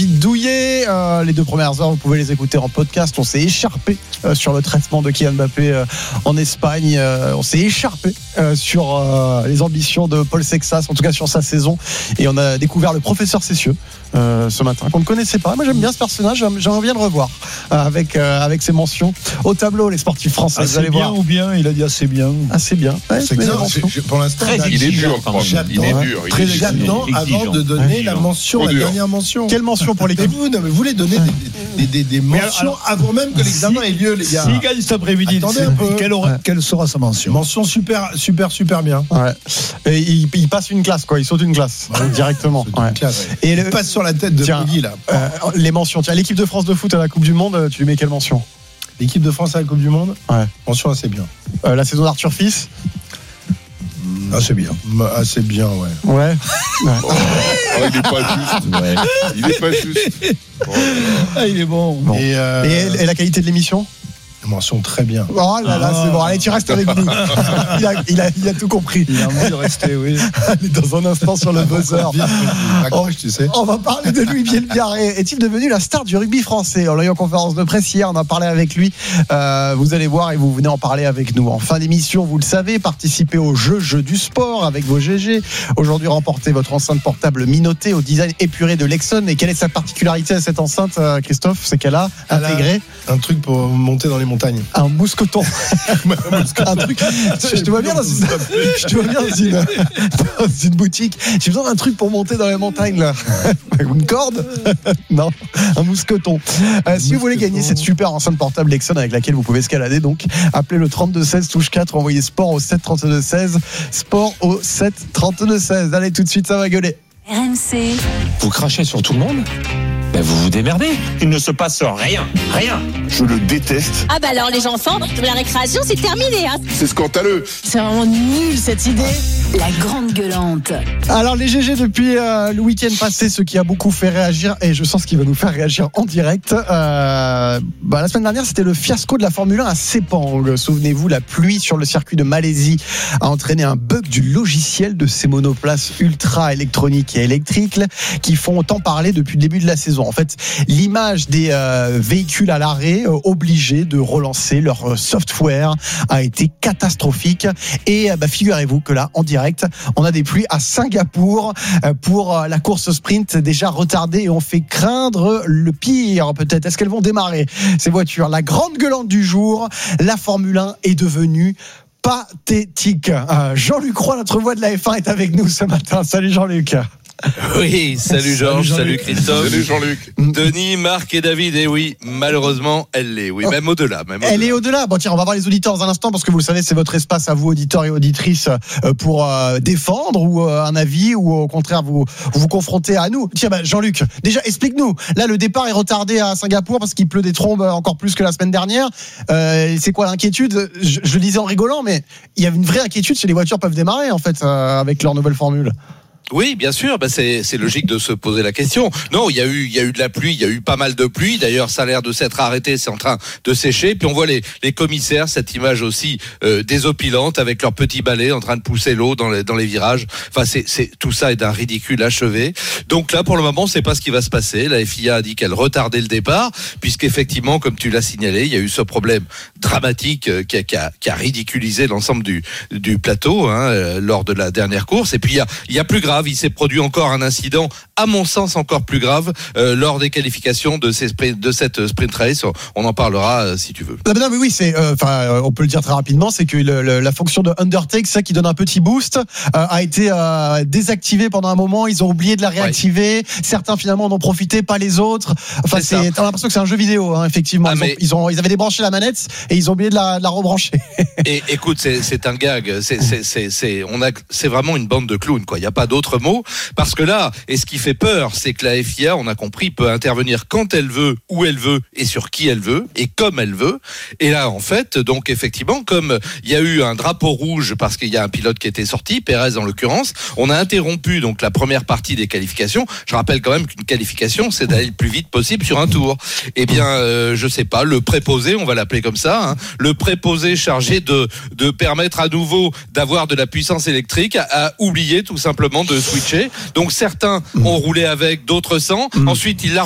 David Douillet. Les 2 premières heures, vous pouvez les écouter en podcast. On s'est écharpé sur le traitement de Kylian Mbappé en Espagne. On s'est écharpé sur les ambitions de Paul Sexas, en tout cas sur sa saison. Et on a découvert le professeur Cessieux ce matin, qu'on ne connaissait pas. Moi, j'aime bien ce personnage. J'aimerais bien le revoir avec ses mentions au tableau, les sportifs français. Assez bien voir. Ou bien, il a dit assez bien. Assez bien. Ouais, c'est pour l'instant, il est dur. Il est dur. J'attends avant de donner la mention, la dernière mention. Quelle mention pour l'équipe? Vous voulez donner des mentions avant même que l'examen ait lieu, les gars. S'il gagne cet après-midi, quelle sera sa mention? Mention super bien. Ouais. Et il passe une classe, quoi. Il saute une classe directement. Une classe. Et il passe sur la tête de Peggy, là. Les mentions. Tiens, l'équipe de France de foot à la Coupe du Monde, tu lui mets quelle mention? L'équipe de France à la Coupe du Monde? Ouais. Mention assez bien. La saison d'Arthur Fils? Assez bien. Assez bien, ouais. Ouais. Il n'est pas juste. Ouais. Il n'est pas juste. Il est bon. Et la qualité de l'émission? Mention très bien. Oh là là, c'est bon. Allez, tu restes avec nous. Il a tout compris. Il a envie de rester, oui. Allez, dans un instant sur le buzzer. Tu sais. On va parler de Louis Bielbiarré. Est-il devenu la star du rugby français? On l'a eu en conférence de presse hier, on a parlé avec lui. Vous allez voir et vous venez en parler avec nous. En fin d'émission, vous le savez, participez au jeu du sport avec vos GG. Aujourd'hui, remportez votre enceinte portable Minoté au design épuré de Lexon. Et quelle est sa particularité à cette enceinte, Christophe? C'est qu'elle a intégré un truc pour monter dans les montagnes. Un mousqueton. Un truc. Je te vois bien dans une boutique. J'ai besoin d'un truc pour monter dans les montagnes là. Une corde? Non, un mousqueton. Si vous voulez gagner cette super enceinte portable Lexon avec laquelle vous pouvez escalader, donc appelez le 3216 touche 4, envoyez sport au 7 32 16, sport au 7 32 16. Allez, tout de suite, ça va gueuler. RMC. Vous crachez sur tout le monde? Ben vous vous démerdez. Il ne se passe rien. Je le déteste. Ah bah alors les enfants, la récréation c'est terminé. C'est scandaleux. C'est vraiment nul cette idée. La grande gueulante. Alors les GG depuis le week-end passé, ce qui a beaucoup fait réagir, et je sens qu'il va nous faire réagir en direct. La semaine dernière, c'était le fiasco de la Formule 1 à Sepang. Souvenez-vous, la pluie sur le circuit de Malaisie a entraîné un bug du logiciel de ces monoplaces ultra électroniques et électriques qui font tant parler depuis le début de la saison. En fait, l'image des véhicules à l'arrêt obligés de relancer leur software a été catastrophique. Et figurez-vous que là, en direct, on a des pluies à Singapour pour la course sprint déjà retardée et on fait craindre le pire peut-être. Est-ce qu'elles vont démarrer ces voitures? La grande gueulante du jour, la Formule 1 est devenue pathétique. Jean-Luc Roy, notre voix de la F1, est avec nous ce matin. Salut Jean-Luc. Oui, salut Georges, salut Christophe. Salut Jean-Luc. Denis, Marc et David, et oui, malheureusement, elle l'est. Oui, même au-delà. Elle est au-delà. Bon, tiens, on va voir les auditeurs dans un instant parce que vous le savez, c'est votre espace à vous, auditeurs et auditrices, pour défendre ou un avis ou au contraire vous confronter à nous. Tiens, Jean-Luc, déjà, explique-nous. Là, le départ est retardé à Singapour parce qu'il pleut des trombes encore plus que la semaine dernière. C'est quoi l'inquiétude? Je le disais en rigolant, mais il y a une vraie inquiétude si les voitures peuvent démarrer, en fait, avec leur nouvelle formule. Oui, bien sûr, c'est logique de se poser la question. Non, il y a eu de la pluie, il y a eu pas mal de pluie. D'ailleurs, ça a l'air de s'être arrêté, c'est en train de sécher. Puis on voit les commissaires, cette image aussi désopilante avec leurs petits balais en train de pousser l'eau dans les virages. Enfin, c'est tout ça est d'un ridicule achevé. Donc là, pour le moment, c'est pas ce qui va se passer. La FIA a dit qu'elle retardait le départ, puisqu'effectivement, comme tu l'as signalé, il y a eu ce problème dramatique qui a ridiculisé l'ensemble du plateau lors de la dernière course. Et puis il y a plus grave. Il s'est produit encore un incident, à mon sens encore plus grave, lors des qualifications de cette sprint race. On en parlera si tu veux. Non, mais oui, on peut le dire très rapidement, c'est que la fonction de undertake, ça qui donne un petit boost, a été désactivée pendant un moment. Ils ont oublié de la réactiver. Ouais. Certains finalement en ont profité, pas les autres. Enfin, t'as l'impression que c'est un jeu vidéo, effectivement. Ils avaient débranché la manette et ils ont oublié de la rebrancher. Et écoute, c'est un gag. C'est vraiment une bande de clowns, quoi. Il n'y a pas d'autre mot, parce que là, et ce qui fait peur, c'est que la FIA, on a compris, peut intervenir quand elle veut, où elle veut, et sur qui elle veut, et comme elle veut. Et là, en fait, donc effectivement, comme il y a eu un drapeau rouge, parce qu'il y a un pilote qui était sorti, Pérez en l'occurrence, on a interrompu donc la première partie des qualifications. Je rappelle quand même qu'une qualification, c'est d'aller le plus vite possible sur un tour. Eh bien, je sais pas, le préposé, on va l'appeler comme ça, le préposé chargé de permettre à nouveau d'avoir de la puissance électrique, a oublié tout simplement de switcher. Donc certains ont roulé avec, d'autres sans. Ensuite, il l'a